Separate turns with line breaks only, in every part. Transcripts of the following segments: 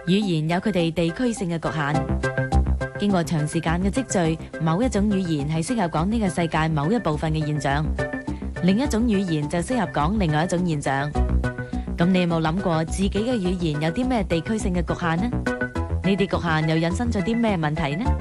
語言有佢哋地區性嘅局限，經過長時間嘅積聚，某一種語言係適合講呢個世界某一部分嘅現象，另一種語言就適合講另外一種現象。咁你有冇諗過自己嘅語言有啲咩地區性嘅局限呢？呢啲局限又引申咗啲咩問題呢？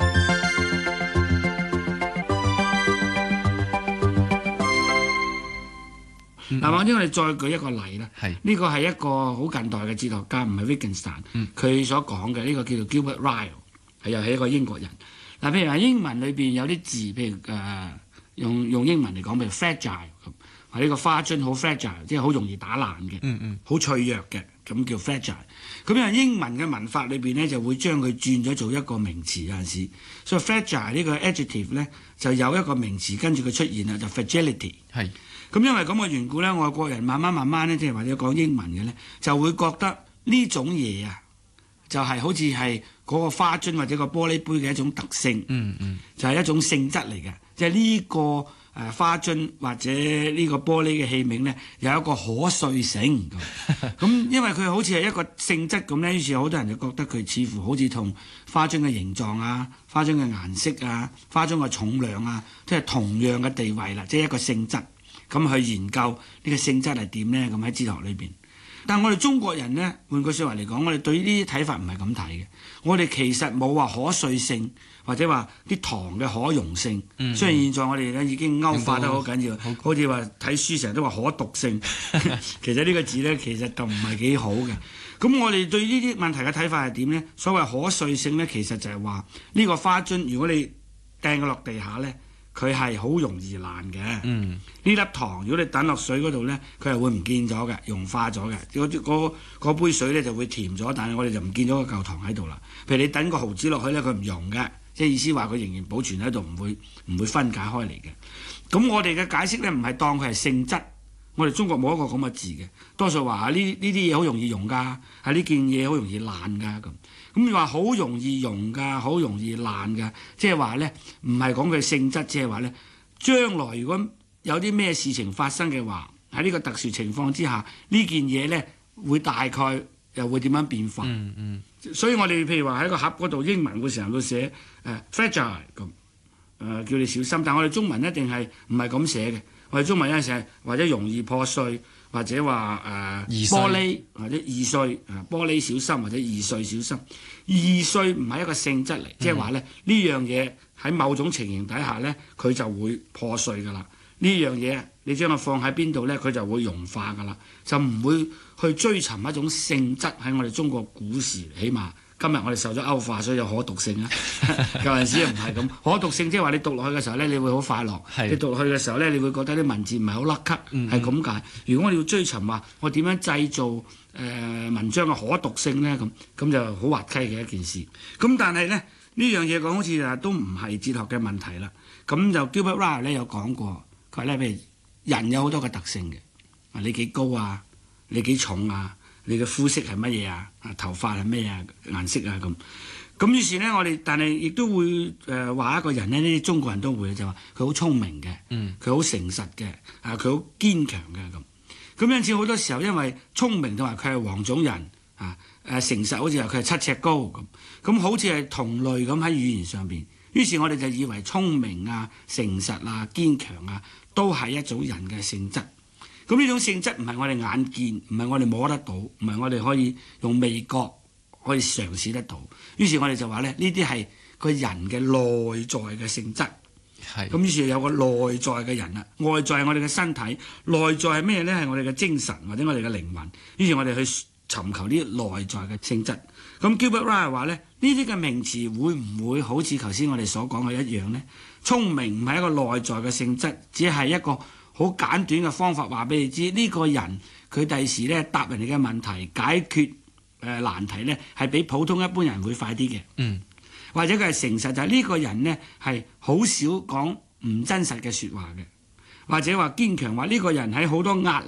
嗱，或者我哋再舉一個例啦。呢個係一個好近代嘅哲學家，唔係 Wittgenstein，佢所講嘅呢個叫做 Gilbert Ryle， 係又係一個英國人。嗱，譬如話英文裏邊有啲字，譬如用英文嚟講，譬如 fragile 咁，話呢個花樽好 fragile， 即係好容易打爛嘅，好脆弱嘅，咁叫 fragile。咁因為英文嘅文法裏邊咧，就會將佢轉咗做一個名詞有陣時，所以 fragile 呢個 adjective 咧就有一個名詞跟住佢出現啦，就 fragility。咁因為咁嘅緣故咧，外國人慢慢咧，即係或者講英文嘅咧，就會覺得呢種嘢啊，就係好似係嗰個花樽或者個玻璃杯嘅一種特性，就係一種性質嚟嘅，即係呢個花樽或者呢個玻璃嘅器皿咧，有一個可碎性咁。因為佢好似係一個性質咁咧，於是好多人就覺得佢似乎好似同花樽嘅形狀啊、花樽嘅顏色啊、花樽嘅重量啊，即係同樣嘅地位啦，即係一個性質。咁去研究呢個性質係點咧？咁喺哲學裏邊，但係我哋中國人咧，換句説話嚟講，我哋對呢啲睇法唔係咁睇嘅。我哋其實冇話可碎性，或者話啲糖嘅可溶性。雖然現在我哋咧已經歐化得好緊要，好似話睇書成日都話可讀性，其實呢個字咧其實就唔係幾好嘅。咁我哋對呢啲問題嘅睇法係點咧？所謂可碎性咧，其實就係話呢個花樽，如果你掟佢落地下咧，佢係好容易爛嘅。呢粒糖如果你等落水嗰度咧，佢係會唔見咗嘅，融化咗嘅。嗰杯水咧就會甜咗，但係我哋就唔見咗個嚿糖喺度啦。譬如你等個毫子落去咧，佢唔溶嘅，即係意思話佢仍然保存喺度，唔會分解開嚟嘅。咁我哋嘅解釋咧，唔係當佢係性質。我哋中國冇一個咁嘅字嘅，多數話呢啲嘢好容易溶㗎，係呢件嘢好容易爛㗎咁。咁你話好容易溶㗎，好容易爛㗎，即係話咧，唔係講佢性質，即係話咧，將來如果有啲咩事情發生嘅話，喺呢個特殊情況之下，呢件嘢咧會大概又會點樣變化？所以我哋譬如話喺個盒嗰度，英文會成日都寫fragile 咁，叫你小心。但係我哋中文一定係唔係咁寫嘅。我哋中文有陣時或者容易破碎，或者話玻璃或者易碎，玻璃小心或者易碎小心。易碎唔係一個性質嚟，即係話咧呢樣嘢喺某種情形底下咧，佢就會破碎㗎啦。呢樣嘢你將佢放喺邊度咧，佢就會融化㗎啦，就唔會去追尋一種性質。喺我哋中國古時，起碼今日我哋受咗歐化，所以有可讀性啦。舊陣時唔係咁，可讀性即係話你讀落去嘅時候咧，你會好快樂；你讀落去嘅時候咧，你會覺得啲文字唔係好甩咳，係咁解。如果我哋要追尋話，我點樣製造文章嘅可讀性咧？咁就好滑稽嘅一件事。咁但係咧呢樣嘢講好似都唔係哲學嘅問題啦。咁就 Gilbert Ryle 咧有講過，佢話咧譬如人有好多個特性嘅，你幾高啊，你幾重啊。你嘅膚色係乜嘢啊？頭髮係咩啊？顏色啊咁於是咧，我哋但係亦都會話一個人咧，呢啲中國人都會就話佢好聰明嘅，佢好誠實嘅，佢好堅強嘅咁。咁因此好多時候因為聰明同埋佢係黃種人誠實好似話佢係7尺高咁好似係同類咁喺語言上邊。於是我哋就以為聰明啊、誠實啊、堅強啊都係一種人嘅性質。咁呢種性質唔係我哋眼見，唔係我哋摸得到，唔係我哋可以用味覺可以嘗試得到。於是我哋就話咧，呢啲係個人嘅內在嘅性質。咁於是有個內在嘅人啦，外在係我哋嘅身體，內在係咩咧？係我哋嘅精神或者我哋嘅靈魂。於是我哋去尋求呢啲內在嘅性質。咁 Gilbert Ryle 話咧，呢啲嘅名詞會唔會好似頭先我哋所講嘅一樣咧？聰明唔係一個內在嘅性質，只係一個好簡短嘅方法話俾你知，呢個人佢第時咧答人哋嘅問題、解決難題咧，係比普通一般人會快啲嘅。或者佢係誠實，就係呢個人咧係好少講唔真實嘅説話嘅。或者話堅強，話呢個人喺好多壓